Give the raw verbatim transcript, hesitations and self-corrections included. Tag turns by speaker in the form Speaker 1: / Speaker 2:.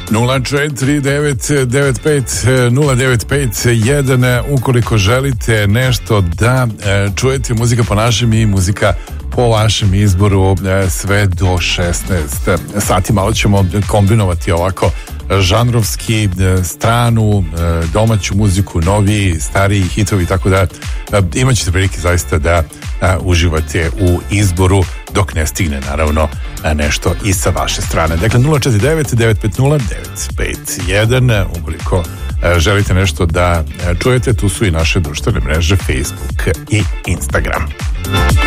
Speaker 1: nula četiri devet devet pet nula devet pet jedan ukoliko želite nešto da čujete, muzika po našem i muzika po vašem izboru sve do šesnaest sati. Malo ćemo kombinovati ovako žanrovski, stranu, domaću muziku, novi, stariji hitovi, tako da imat ćete prilike zaista da uživate u izboru dok ne stigne naravno nešto i sa vaše strane. Dakle nula četiri devet devet pet nula devet pet jedan ukoliko želite nešto da čujete, tu su i naše društvene mreže Facebook i Instagram.